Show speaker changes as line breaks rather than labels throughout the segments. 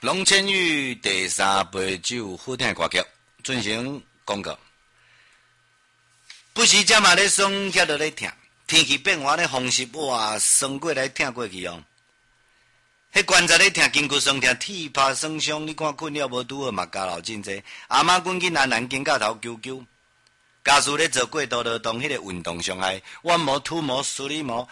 龙千玉第三杯酒好听歌曲进行广告。不时这嘛咧爽，遐落咧听。天气变化咧，风湿哇，爽过来听过去哦。迄观察咧听，筋骨酸痛，体魄酸伤，你看困了无拄好嘛，家老真济。阿妈滚紧难紧到头揪揪。家属咧做过度劳动，迄个运动伤害，弯膜、突膜、梳理膜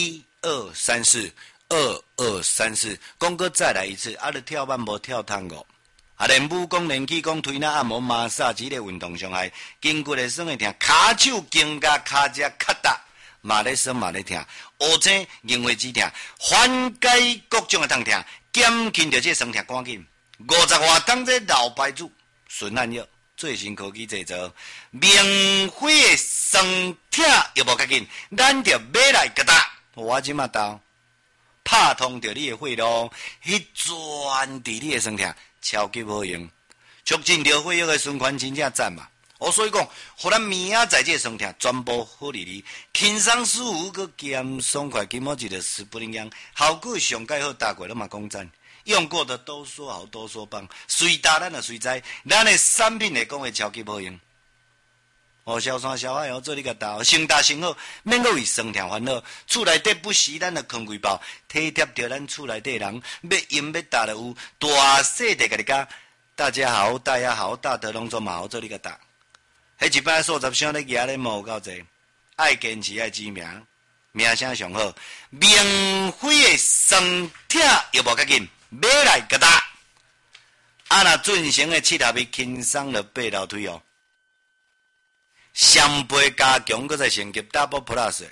，1、2、3、4，2、2、3、4，讲过再来一次，啊，你跳慢无跳趟五。啊，练武功、练气功、推拿、按摩、马杀，这个运动伤害，筋骨咧酸会痛，骹手筋甲骹只较大，嘛咧酸嘛咧痛，乌青、硬位止痛，缓解各种的痛痛，减轻着这酸痛赶紧。50外当这老牌子，顺安药。最新科技制造，明辉的酸痛又无较紧，咱着买来个打。我即马到，拍通着你的血路，去转治你的酸痛，超级好用，促进着血液的循环，真正赞嘛！所以讲，互咱明仔载这酸痛全部好利利，轻松舒服，佮咸爽快，根本就是死不灵样，效果上介好，大过咱嘛讲赞。用过的都说好，都说棒，随打咱就随知，咱的产品来讲会超级好用。小山小海做你个打，先打先好，免搁为酸痛烦恼。厝内底不时咱就扛几包，体贴着咱厝内底人，要饮要打的有，大细地甲你讲。大家好，大家好，大德拢做嘛好做你个打。迄一摆数十箱咧举咧无够济，爱坚持爱知名，名声上好，明辉的酸痛又无较紧。买来个打，若进行的七合一轻松了八楼腿哦。双倍加强，搁再升级 Double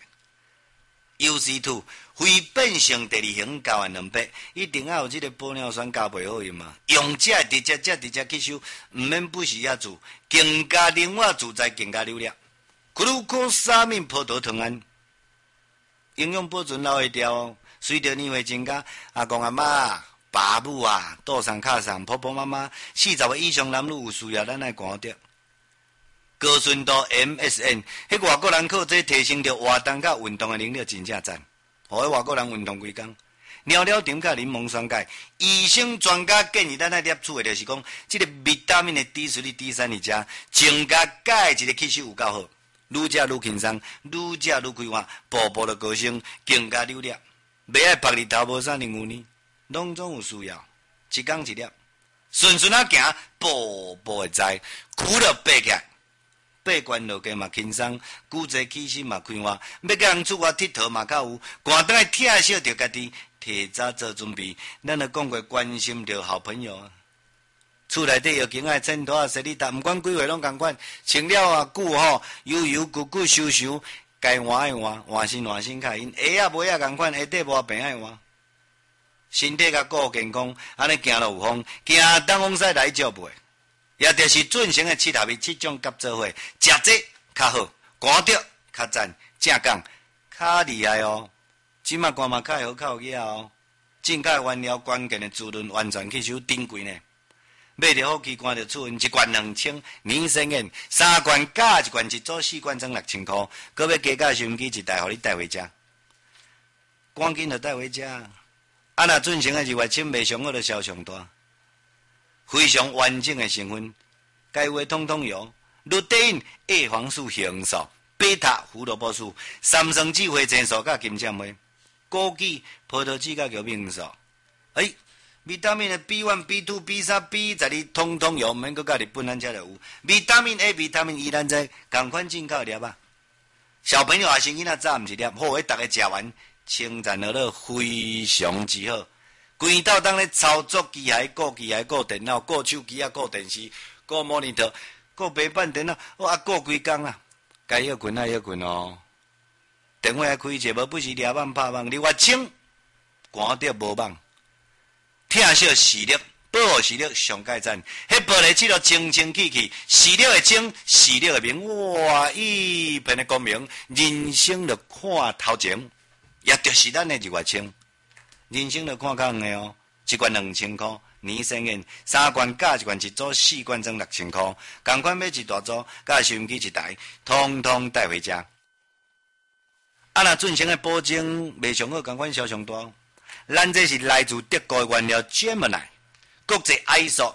Plus。UC2 非变性第二型92000，一定要有这个玻尿酸加倍好用嘛。用这直接吸收，唔免不时啊做，更加灵活自在，更加流利。Glucosamine 葡萄糖胺，营养保存老会掉哦。随着年岁增加，阿公阿妈。爸母啊，肚上卡上，婆婆妈妈，40岁以上男女有需要，咱来观察。高纯度 MSN， 迄外国人靠这提升着活动甲运动的能力，真正赞。互迄外国人运动几工，尿尿点甲柠檬酸钙，医生专家建议咱来摄取的，就是讲，这个维他命的 D3、D3你加，增加钙质的吸收有够好，愈食愈轻松，愈食愈开花，步步的高升，更加流利。袂爱曝日头无啥任务呢。拢总有需要，一工一粒，顺顺啊行，步步会知，苦了爬起来，爬关落街嘛轻松，骨质起身嘛开花，要甲人出外佚佗嘛较有，赶倒来疼惜着家己，提早做准备。咱就讲过关心着好朋友啊，厝内底要紧爱衬托啊，洗哩搭，毋管几岁拢共款，穿了啊久吼，悠久久收收，该换爱换，换身较因，鞋啊袜啊共款，下底无病爱换。身体甲顾健康，安尼行路有风，行东风西来照袂，也就是进行的七合一7种合作伙，食这较好，看着较赞，正讲较厉害哦。即马看嘛较好，较有影哦。正确原料关键的滋润完全吸收顶贵呢。买着好期看着厝，一罐2000，年生宴3罐加一罐一组4罐装6000块，搁要加价收音机一台，互你带回家，赶紧就带回家。若进行的是外清袂上好的销上大，非常完整的成分，该有的统统有：氯地因、叶黄素、红素、贝塔胡萝卜素、三酸酯花青素甲金针花、枸杞、葡萄籽甲玉米素。维他命的 B1、B2、B3、B12统统有，免搁甲日本咱遮就有。维他命 A、维他命 E 咱在共款进口粒啊。小朋友也是囡仔早毋是粒，好诶，逐个食完。称赞了了非常之好，规道当咧操作机械、顾电脑、顾手机啊、顾电视、顾 monitor、顾平板电脑，顾规工啊，该休困爱休困哦。电话开者无不是抓网拍网，你越清，赶着无网，疼惜视力，保护视力上界赞。迄玻璃漆都清清气气，视力会清，视力会明，哇，一片的光明，人生就看头前。也就是咱的日月清，人生就看较远的哦。一罐2000块，年生宴3罐加一罐一组4罐装6000块，同款买一大组，加收音机一台，通通带回家。若进行的保证袂上好，同款销上大。咱这是来自德国的原料 Gemini， 国际 ISO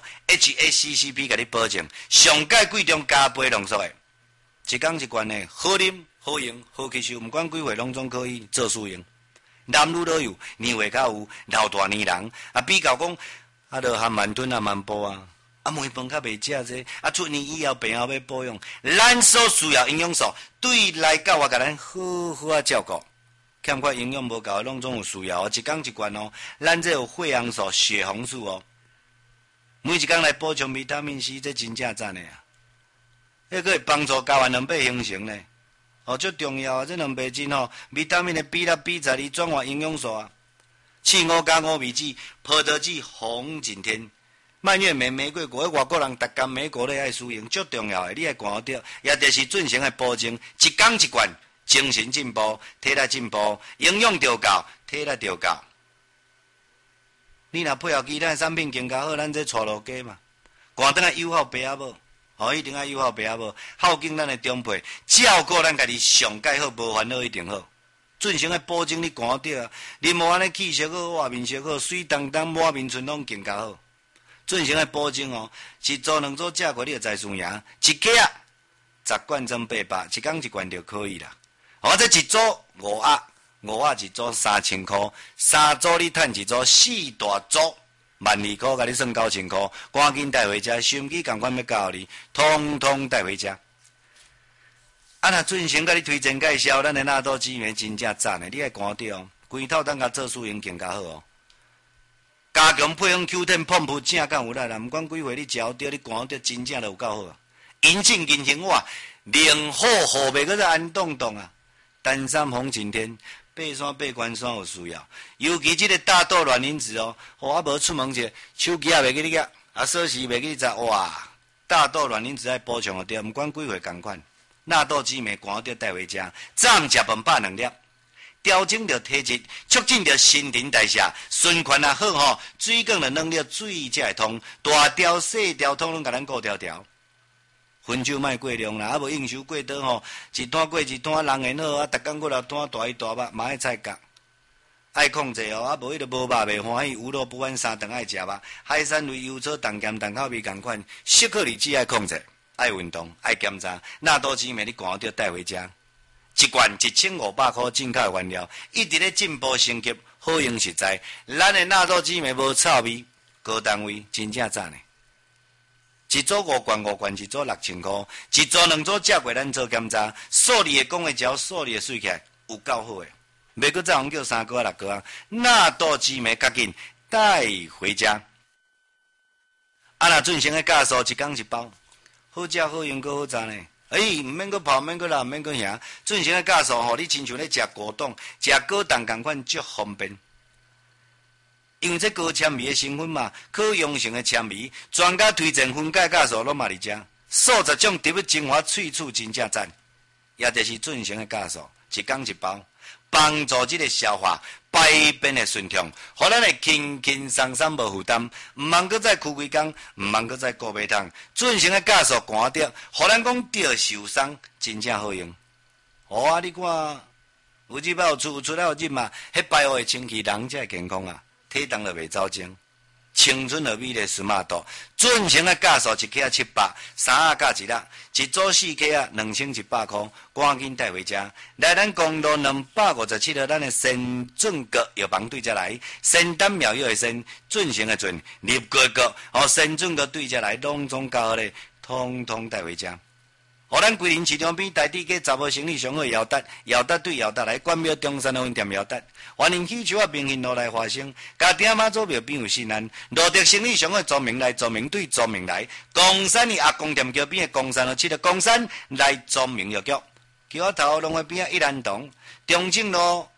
HACCP 给你保证，上界贵重加倍浓缩的，一缸一罐的，好啉、好用、好吸收，不管几岁拢总可以做使用。男女都有，年岁较有，老大年人啊，比较讲啊，就含慢吞啊、慢补啊。啊，糜饭较袂食这，啊，出年以后病后要保养，咱所需要营养素，对来到我甲咱好好啊照顾。欠缺营养无够，拢总有需要哦。一缸一罐哦，咱这有血红素、血红素哦，每一缸来补充维他命 C， 这真正赞的啊！迄个会帮助睾丸卵白形成呢，哦，最重要啊！这卵白质哦，维他命的 B6、B12转化营养素啊，刺五加5味子、葡萄籽、红景天。蔓越莓、玫瑰果，外国人逐工莓果类爱使用，最重要的，你爱看到，也就是进行的保证，一缸一罐，精神进步，体力进步，营养就够，体力就够。你若配合其他产品更加好，咱这带路家嘛，赶等来友好爸仔某，哦，一定要友好爸仔某，孝敬咱的长辈，照顾咱家己上界好，无烦恼一定好。进行的保证你看到啊，你无安尼气色好，外面色好，水当当，满面春拢更加好。进行的保证哦，一组两组食过你就知输赢，一家啊10罐装800，一缸一罐就可以啦。或者一组5盒，5盒一组3000块，3组你赚一组，4大组12000块，甲你算9000块，赶紧带回家，收音机同款要教你，通通带回家。啊，若进行甲你推荐介绍，咱的纳豆激酶真正赞的，你爱看到哦，规套当甲做使用更加好哦。加强配方 Q10 碰扑正敢有力啦，毋管几岁你食对，你看到真正就有够好啊！银杏银杏话，灵好好袂搁再安动动啊！丹山红景天，爬山爬关山有需要，尤其这个大豆卵磷脂哦，我无出门者，手机也袂记你夹，啊锁匙袂记你查，哇！大豆卵磷脂爱补充对，毋管几岁共款，纳豆激酶看到带回家，早暗食饭8两粒。调整着体质，促进着新陈代谢，循环也好吼，水管的能力水才会通，大条细条统统甲咱顾条条。分酒莫过量啦，啊无应酬过多吼，一摊过一摊，人缘好啊，逐工过来摊大鱼大肉，嘛爱菜角，爱控制哦，啊无迄个无肉袂欢喜，有肉不欢三顿爱食肉，海产类油炒重咸重口味共款，适可而止爱控制，爱运动，爱检查，纳豆激酶你赶到带回家。一罐1500块进口原料，一直咧进步升级，好用实在。咱的纳豆激酶无臭味，高单位真正赞的。一组5罐，5罐一组6000块，一组2组食过咱做检查，数理的讲会照，数理的算起来有够好的。袂搁再用叫3个6个啊，纳豆激酶赶紧带回家。啊，若进行的酵素一缸一包，好食好用，搁好赚呢。毋免搁跑，免搁拉，免搁行，进行的酵素吼，你亲像咧食果冻、食果冻共款，足方便。因为这高纤维的成分嘛，可溶性的纤维，专家推荐分解酵素拢嘛伫遮，数10种特别精华萃取真正赞，也就是进行的酵素，一缸一包，帮助这个消化排便的顺畅，互咱会轻轻松松无负担，毋茫搁再哭规工，毋茫搁再顾袂通，进行的酵素寒掉，互咱讲着受伤，真正好用。啊，你看，有日捌有出来有日嘛，迄排污的清气，人才会健康啊，体重就袂走精，青春和美丽smart度，进行的酵素一克700，3盒加1粒，一组4克啊，2100块，赶紧带回家。来咱公路257号，咱的先进阁药房对遮来，仙丹妙药的仙，进行的准，立个个，先进阁对遮来，拢总搞好咧，通通带回家。互咱桂林市场边台底街查某生理上好姚达，姚达对姚达来，关庙中山分店姚达，欢迎喜球啊明hin路来发生，家丁妈祖庙边有新安，罗德生理上好周明来，周明对周明来，公山的阿公店桥边的公山路7个公山来周明药局，桥头龙华边啊一兰堂，中正路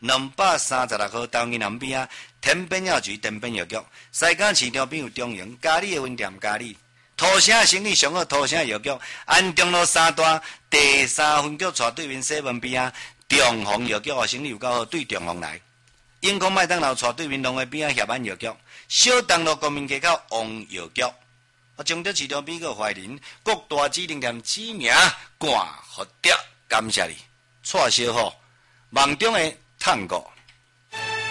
236号东银南边啊天边药局天边药局，西港市场边有中营咖喱的分店咖喱。土城生意上好，土城药局，安中路3段第3分局带对面西门边啊，中宏药局哦，生意有够好，对中宏来。永康麦当劳带对面龙华边啊，协安药局，小东路国民街口王药局，中德市场边个怀仁各大指定店指名冠福德，感谢你，蔡小好，梦中的探过。